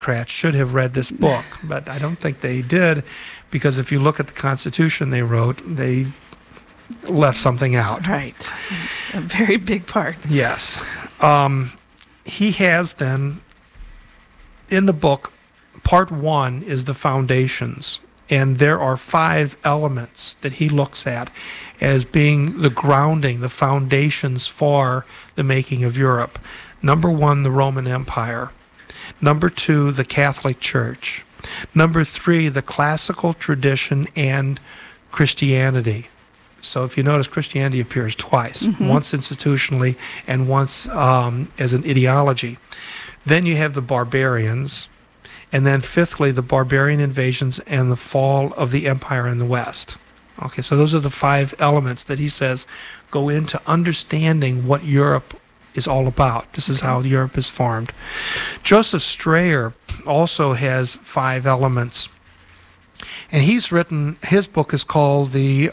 Democrats should have read this book, but I don't think they did, because if you look at the Constitution they wrote, they left something out. Right. A very big part. Yes. He has then, in the book, part 1 is the foundations, and there are 5 elements that he looks at as being the grounding, the foundations for the making of Europe. Number 1, the Roman Empire. Number 2, the Catholic Church. Number 3, the classical tradition and Christianity. So if you notice, Christianity appears twice, once institutionally and once as an ideology. Then you have the barbarians, and then fifthly, the barbarian invasions and the fall of the empire in the West. Okay, so those are the 5 elements that he says go into understanding what Europe is all about. This is how Europe is formed. Joseph Strayer also has 5 elements, and he's written, his book is called the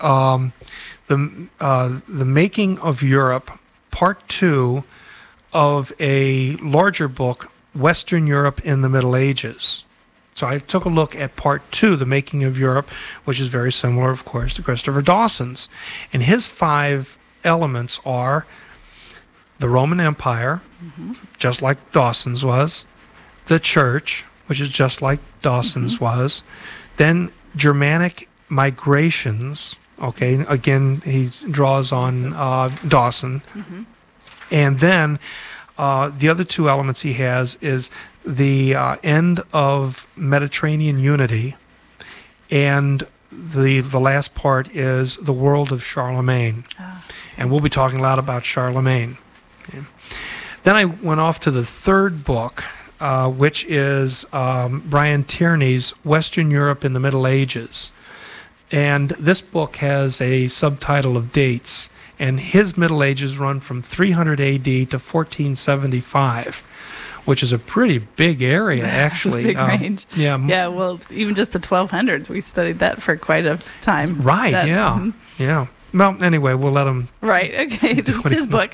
Making of Europe, Part 2 of a larger book, Western Europe in the Middle Ages. So I took a look at Part 2, The Making of Europe, which is very similar, of course, to Christopher Dawson's. And his 5 elements are the Roman Empire, just like Dawson's was, the Church, which is just like Dawson's was, then Germanic migrations. Okay, again, he draws on Dawson. And then the other 2 elements he has is the end of Mediterranean unity, and the last part is the world of Charlemagne. And we'll be talking a lot about Charlemagne. Okay. Then I went off to the 3rd book, which is Brian Tierney's Western Europe in the Middle Ages. And this book has a subtitle of dates, and his Middle Ages run from 300 AD to 1475, which is a pretty big area, actually. Big range. Yeah, well, even just the 1200s, we studied that for quite a time. Right, yeah. Well, anyway, we'll let him. Right, okay, this is his book.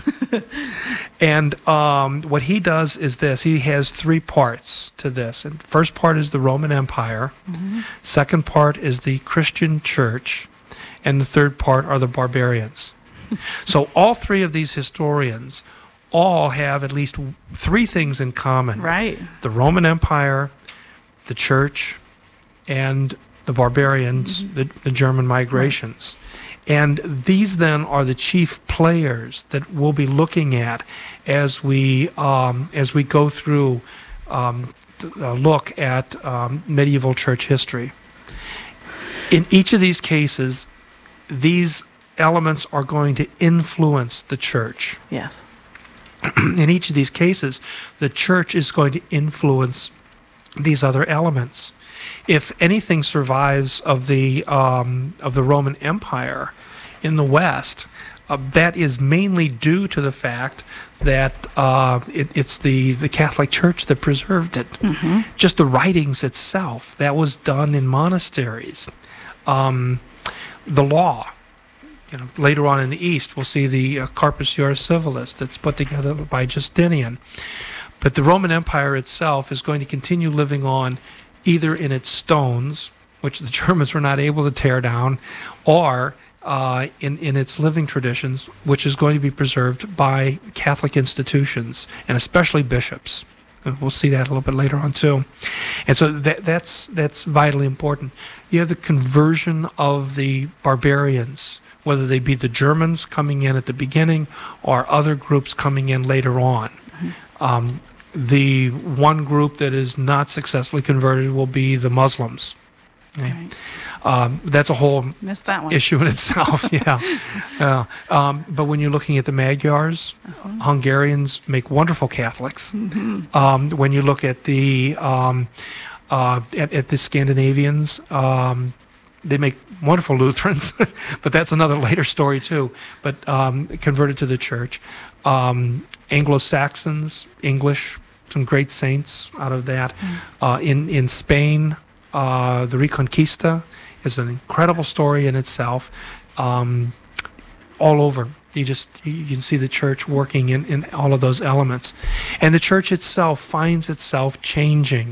And what he does is this. He has 3 parts to this. And first part is the Roman Empire. Second part is the Christian Church. And the third part are the barbarians. So all 3 of these historians all have at least 3 things in common. Right. The Roman Empire, the Church, and the barbarians, the German migrations. And these then are the chief players that we'll be looking at as we go through look at medieval church history. In each of these cases, these elements are going to influence the church. Yes. In each of these cases, the church is going to influence these other elements. If anything survives of the Roman Empire in the West, that is mainly due to the fact that it's the Catholic Church that preserved it. Just the writings itself, that was done in monasteries. The law, later on in the East, we'll see the Corpus Juris Civilis that's put together by Justinian. But the Roman Empire itself is going to continue living on either in its stones, which the Germans were not able to tear down, or in its living traditions, which is going to be preserved by Catholic institutions, and especially bishops. And we'll see that a little bit later on too. And so that's vitally important. You have the conversion of the barbarians, whether they be the Germans coming in at the beginning or other groups coming in later on. The one group that is not successfully converted will be the Muslims. Okay. That's a whole issue in itself. But when you're looking at the Magyars, Hungarians make wonderful Catholics. When you look at the Scandinavians, they make wonderful Lutherans, but that's another later story too. But converted to the church. Anglo-Saxons, English, some great saints out of that. In Spain, the Reconquista is an incredible story in itself. All over You can see the church working in all of those elements. And the church itself finds itself changing.